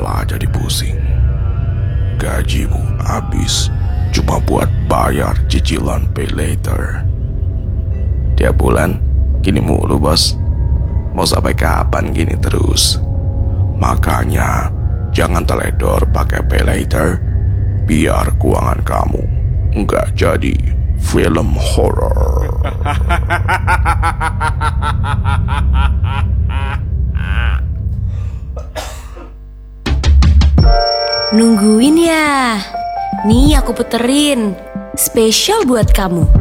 malah jadi pusing. Gajimu habis cuma buat bayar cicilan pay later. Tiap bulan gini mulu bos. Mau sampai kapan gini terus? Makanya jangan teledor pakai pay later, biar keuangan kamu nggak jadi film horor. Nungguin ya? Nih aku puterin, spesial buat kamu.